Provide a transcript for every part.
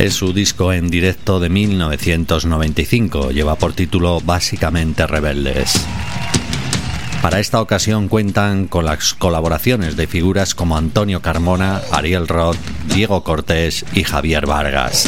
Es su disco en directo de 1995, lleva por título Básicamente Rebeldes. Para esta ocasión cuentan con las colaboraciones de figuras como Antonio Carmona, Ariel Roth, Diego Cortés y Javier Vargas.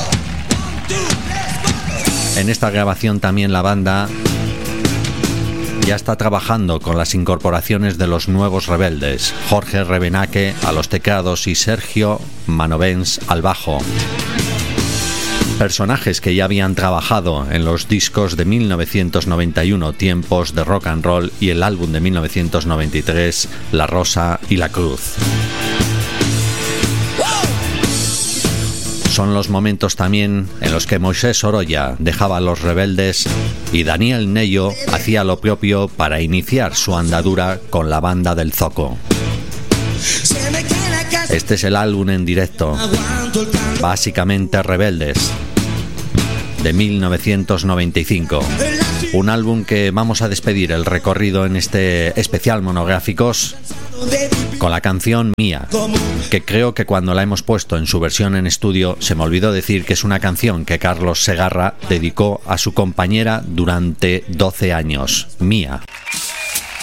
En esta grabación también la banda ya está trabajando con las incorporaciones de los nuevos rebeldes, Jorge Rebenaque a los teclados y Sergio Manovens al bajo. Personajes que ya habían trabajado en los discos de 1991, Tiempos de Rock and Roll, y el álbum de 1993, La Rosa y la Cruz. Son los momentos también en los que Moisés Oroya dejaba a los rebeldes y Daniel Nello hacía lo propio para iniciar su andadura con la banda del Zoco. Este es el álbum en directo, Básicamente Rebeldes, de 1995. Un álbum que vamos a despedir el recorrido en este especial monográficos con la canción Mía, que creo que cuando la hemos puesto en su versión en estudio se me olvidó decir que es una canción que Carlos Segarra dedicó a su compañera durante 12 años, Mía.